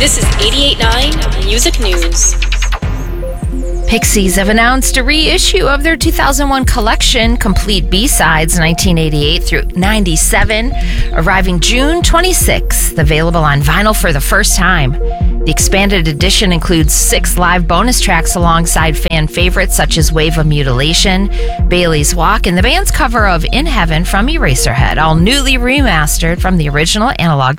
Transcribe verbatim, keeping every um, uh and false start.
This is eighty-eight point nine Music News. Pixies have announced a reissue of their two thousand one collection, Complete B-Sides nineteen eighty-eight through ninety-seven, arriving June twenty-sixth, available on vinyl for the first time. The expanded edition includes six live bonus tracks alongside fan favorites such as Wave of Mutilation, Bailey's Walk, and the band's cover of In Heaven from Eraserhead, all newly remastered from the original analog